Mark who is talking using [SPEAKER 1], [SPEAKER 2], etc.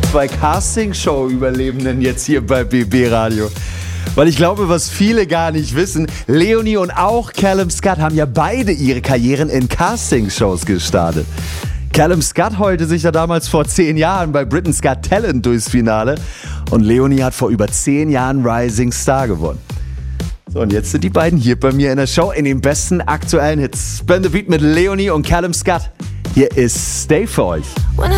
[SPEAKER 1] 2 Castingshow-Überlebenden jetzt hier bei BB Radio. Weil ich glaube, was viele gar nicht wissen, Leonie und auch Callum Scott haben ja beide ihre Karrieren in Castingshows gestartet. Callum Scott heulte sich ja damals vor 10 Jahren bei Britain's Got Talent durchs Finale und Leonie hat vor über 10 Jahren Rising Star gewonnen. So, und jetzt sind die beiden hier bei mir in der Show in den besten aktuellen Hits. Spin the Beat mit Leonie und Callum Scott. Hier ist Stay für euch.